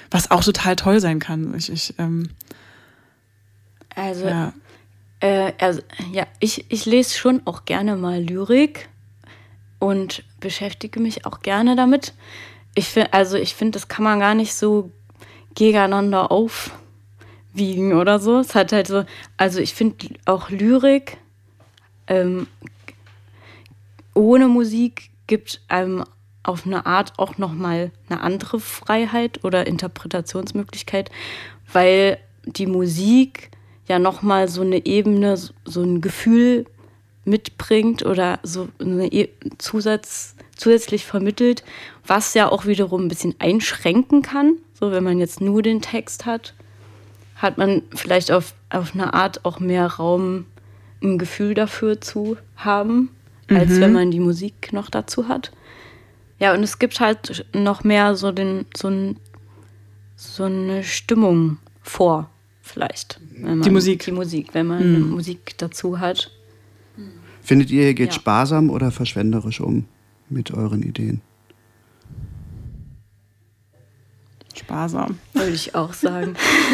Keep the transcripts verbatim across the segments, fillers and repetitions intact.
was auch total toll sein kann. Ich, ich, ähm, also, ja, äh, also, ja ich, ich lese schon auch gerne mal Lyrik und beschäftige mich auch gerne damit. Ich find, also ich finde, das kann man gar nicht so gegeneinander aufwiegen oder so. Es hat halt so, also ich finde auch Lyrik ähm, ohne Musik gibt einem auf eine Art auch nochmal eine andere Freiheit oder Interpretationsmöglichkeit, weil die Musik ja nochmal so eine Ebene, so ein Gefühl mitbringt oder so eine e- Zusatz, zusätzlich vermittelt, was ja auch wiederum ein bisschen einschränken kann. So, wenn man jetzt nur den Text hat, hat man vielleicht auf, auf eine Art auch mehr Raum, ein Gefühl dafür zu haben, als mhm. wenn man die Musik noch dazu hat. Ja, und es gibt halt noch mehr so, den, so, ein, so eine Stimmung vor, vielleicht. Wenn man, die Musik. Die Musik, wenn man mhm. Musik dazu hat. Findet ihr, ihr geht Ja. sparsam oder verschwenderisch um mit euren Ideen? Sparsam. Würde ich auch sagen.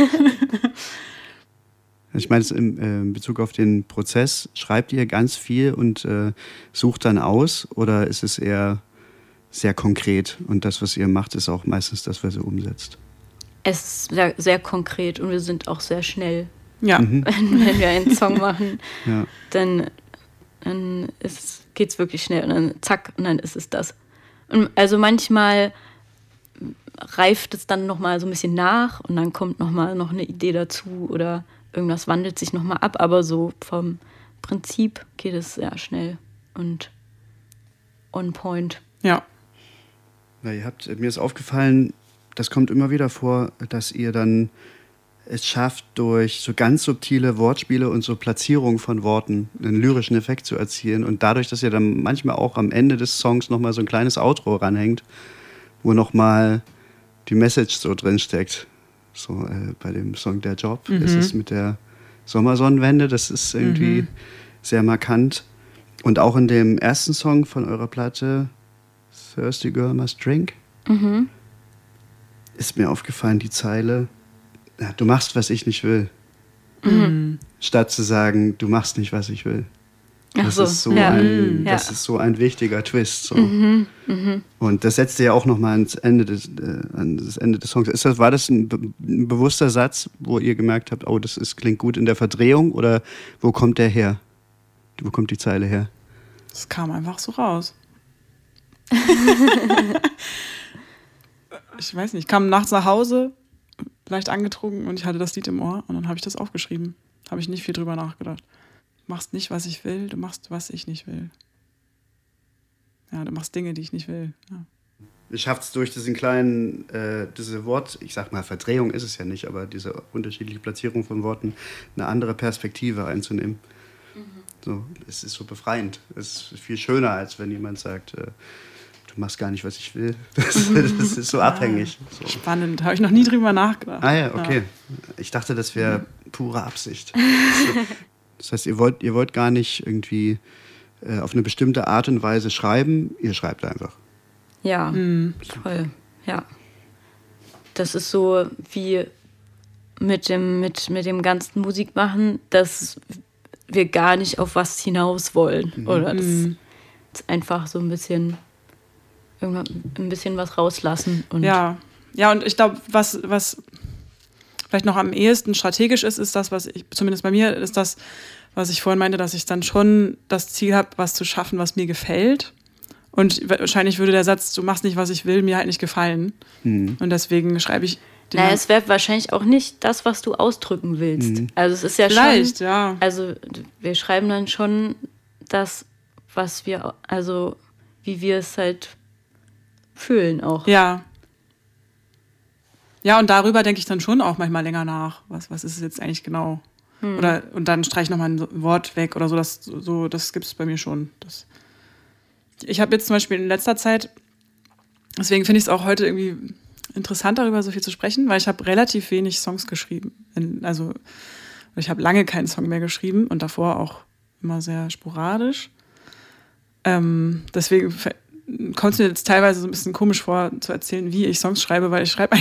Ich meine, in, äh, in Bezug auf den Prozess, schreibt ihr ganz viel und äh, sucht dann aus oder ist es eher sehr konkret und das, was ihr macht, ist auch meistens das, was ihr umsetzt? Es ist sehr, sehr konkret und wir sind auch sehr schnell. Ja. Mhm. Wenn, wenn wir einen Song machen, Ja. dann, dann geht es wirklich schnell und dann zack und dann ist es das. Und also manchmal reift es dann nochmal so ein bisschen nach und dann kommt nochmal noch eine Idee dazu oder irgendwas wandelt sich nochmal ab, aber so vom Prinzip geht es sehr schnell und on point. Ja. Ja, ihr habt, mir ist aufgefallen, das kommt immer wieder vor, dass ihr dann es schafft, durch so ganz subtile Wortspiele und so Platzierungen von Worten einen lyrischen Effekt zu erzielen und dadurch, dass ihr dann manchmal auch am Ende des Songs nochmal so ein kleines Outro ranhängt, wo nochmal die Message so drin steckt. So äh, bei dem Song Der Job mhm. ist es mit der Sommersonnenwende, das ist irgendwie mhm. sehr markant. Und auch in dem ersten Song von eurer Platte, Thirsty Girl Must Drink, Mhm. ist mir aufgefallen, die Zeile, ja, du machst, was ich nicht will. Mhm. Statt zu sagen, du machst nicht, was ich will. Ach Das, so, ist, so ja. ein, Ja. das ist so ein wichtiger Twist. So. Mhm. Mhm. Und das setzt ja auch nochmal ans Ende des, äh, an das Ende des Songs. Ist das, war das ein, be- ein bewusster Satz, wo ihr gemerkt habt, oh, das ist, klingt gut in der Verdrehung? Oder wo kommt der her? Wo kommt die Zeile her? Das kam einfach so raus. Ich weiß nicht, ich kam nachts nach Hause, leicht angetrunken und ich hatte das Lied im Ohr und dann habe ich das aufgeschrieben. Habe ich nicht viel drüber nachgedacht. Du machst nicht, was ich will, du machst, was ich nicht will. Ja, du machst Dinge, die ich nicht will. Ja. Ihr schafft es durch diesen kleinen, äh, diese Wort, ich sag mal, Verdrehung ist es ja nicht, aber diese unterschiedliche Platzierung von Worten, eine andere Perspektive einzunehmen. Mhm. So, es ist so befreiend. Es ist viel schöner, als wenn jemand sagt, äh, du machst gar nicht, was ich will. Das, das ist so Ah, abhängig. So. Spannend, habe ich noch nie drüber nachgedacht. Ah ja, okay. Ja. Ich dachte, das wäre pure Absicht. Das heißt, ihr wollt, ihr wollt gar nicht irgendwie äh, auf eine bestimmte Art und Weise schreiben, ihr schreibt einfach. Ja, Mhm. toll. Ja. Das ist so wie mit dem, mit, mit dem ganzen Musikmachen, dass wir gar nicht auf was hinaus wollen. Mhm. Oder das Mhm. ist einfach so ein bisschen, irgendwann ein bisschen was rauslassen. Und Ja, ja, und ich glaube, was, was vielleicht noch am ehesten strategisch ist, ist das, was ich, zumindest bei mir, ist das, was ich vorhin meinte, dass ich dann schon das Ziel habe, was zu schaffen, was mir gefällt. Und wahrscheinlich würde der Satz, du machst nicht, was ich will, mir halt nicht gefallen. Mhm. Und deswegen schreibe ich den naja, dann- es wäre wahrscheinlich auch nicht das, was du ausdrücken willst. Mhm. Also es ist ja Vielleicht, schon, ja. also wir schreiben dann schon das, was wir, also wie wir es halt fühlen auch. Ja. Ja, und darüber denke ich dann schon auch manchmal länger nach. Was, was ist es jetzt eigentlich genau? Hm. Oder, und dann streiche ich nochmal ein Wort weg oder so. Das, so, das gibt es bei mir schon. Das. Ich habe jetzt zum Beispiel in letzter Zeit, deswegen finde ich es auch heute irgendwie interessant, darüber so viel zu sprechen, weil ich habe relativ wenig Songs geschrieben. In, also ich habe lange keinen Song mehr geschrieben und davor auch immer sehr sporadisch. Ähm, deswegen kommt es mir jetzt teilweise so ein bisschen komisch vor, zu erzählen, wie ich Songs schreibe, weil ich schreibe